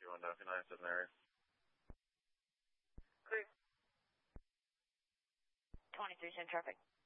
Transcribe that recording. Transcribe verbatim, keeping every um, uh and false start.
Whiskey one nine nine seven area. Clear. twenty-three, send traffic.